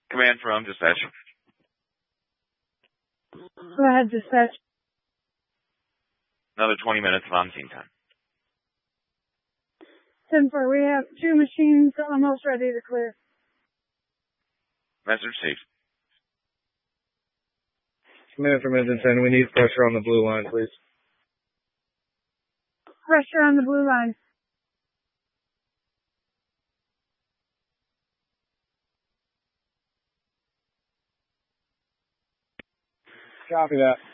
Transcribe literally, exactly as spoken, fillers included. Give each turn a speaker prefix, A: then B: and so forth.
A: Command from dispatch.
B: Go ahead, dispatch.
A: Another twenty minutes of on-scene time.
B: ten four, we have two machines almost ready to clear.
A: Message received.
C: Command from Edmonton, we need pressure on the blue line, please.
B: Pressure on the blue line.
C: Copy that.